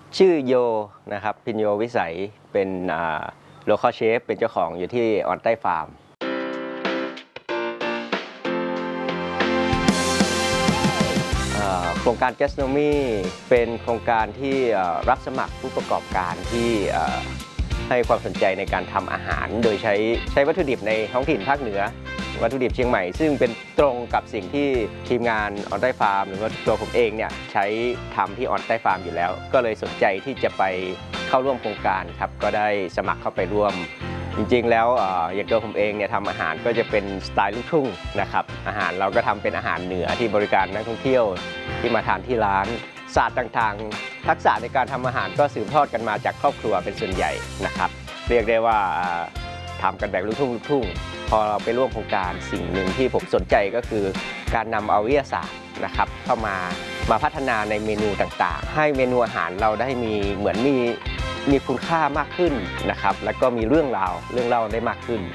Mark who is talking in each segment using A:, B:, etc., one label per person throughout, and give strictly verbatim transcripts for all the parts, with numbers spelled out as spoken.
A: ชื่อโยนะครับพินโยวิสัยเป็นโลคอลเชฟเป็นเจ้าของอยู่ที่ออนใต้ฟาร์มโครงการ Gastronomy เป็นโครงการที่รับสมัครผู้ประกอบการที่ให้ความสนใจในการทำอาหารโดยใช้ใช้วัตถุดิบในท้องถิ่นภาคเหนือวัตถุดิบเชียงใหม่ซึ่งเป็นตรงกับสิ่งที่ทีมงานออนใต้ฟาร์มหรือว่าตัวผมเองเนี่ยใช้ทำที่ออนใต้ฟาร์มอยู่แล้วก็เลยสนใจที่จะไปเข้าร่วมโครงการครับก็ได้สมัครเข้าไปร่วมจริงๆแล้วอย่างตัวผมเองเนี่ยทำอาหารก็จะเป็นสไตล์ลูกทุ่งนะครับอาหารเราก็ทำเป็นอาหารเหนือที่บริการนักท่องเที่ยวที่มาทานที่ร้านศาสตร์ต่างๆทักษะในการทำอาหารก็สืบทอดกันมาจากครอบครัวเป็นส่วนใหญ่นะครับเรียกได้ว่าทำกันแบบลูกทุ่งลูกทุ่งพอเราไปร่วมโครงการสิ่งหนึ่งที่ผมสนใจก็คือการนำเอาวิทยาศาสตร์นะครับเข้ามามาพัฒนาในเมนูต่างๆให้เมนูอาหารเราได้มีเหมือนมีมีคุณค่ามากขึ้นนะครับแล้วก็มีเรื่องราวเรื่องเล่าได้มากขึ้น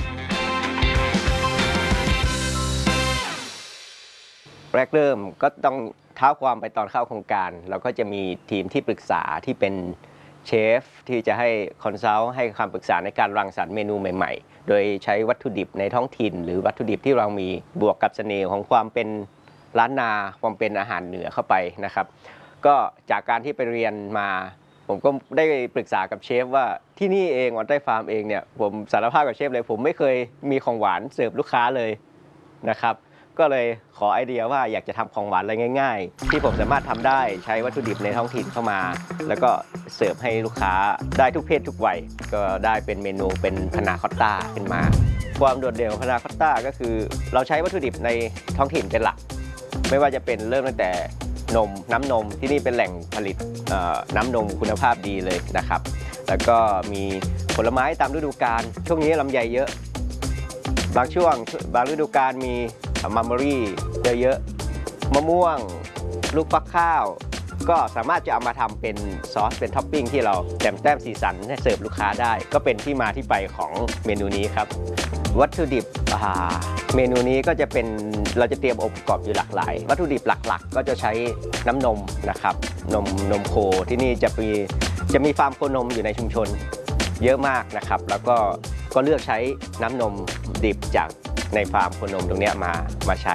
A: แรกเริ่มก็ต้องเท้าความไปตอนเข้าโครงการเราก็จะมีทีมที่ปรึกษาที่เป็นเชฟที่จะให้คอนซัลท์ให้คำปรึกษาในการรังสรรค์เมนูใหม่ๆโดยใช้วัตถุดิบในท้องถิ่นหรือวัตถุดิบที่เรามีบวกกับเสน่ห์ของความเป็นล้านนาความเป็นอาหารเหนือเข้าไปนะครับก็จากการที่ไปเรียนมาผมก็ได้ปรึกษากับเชฟว่าที่นี่เองออนใต้ฟาร์มเองเนี่ยผมสารภาพกับเชฟเลยผมไม่เคยมีของหวานเสิร์ฟลูกค้าเลยนะครับก็เลยขอไอเดียว่าอยากจะทำของหวานอะไรง่ายๆที่ผมสามารถทำได้ใช้วัตถุดิบในท้องถิ่นเข้ามาแล้วก็เสิร์ฟให้ลูกค้าได้ทุกเพศทุกวัยก็ได้เป็นเมนูเป็นพานาคอตต้าขึ้นมาความโดดเด่นของพานาคอตต้าก็คือเราใช้วัตถุดิบในท้องถิ่นเป็นหลักไม่ว่าจะเป็นเริ่มตั้งแต่นมน้ำนมที่นี่เป็นแหล่งผลิตน้ำนมคุณภาพดีเลยนะครับแล้วก็มีผลไม้ตามฤดูกาลช่วงนี้ลำไยเยอะบางช่วงบางฤดูกาลมีมัมเบอรี่เยอะๆมะม่วงลูกฟักข้าวก็สามารถจะเอามาทำเป็นซอสเป็นท็อปปิ้งที่เราแต้มแต้มสีสันให้เสิร์ฟลูกค้าได้ก็เป็นที่มาที่ไปของเมนูนี้ครับวัตถุดิบเมนูนี้ก็จะเป็นเราจะเตรียมองค์ประกอบอยู่หลากหลายวัตถุดิบหลักๆก็จะใช้น้ำนมนะครับนมนมโคที่นี่จะมีจะมีฟาร์มโคนมอยู่ในชุมชนเยอะมากนะครับแล้วก็ก็เลือกใช้น้ำนมดิบจากในฟาร์มโคนมตรงนี้มามาใช้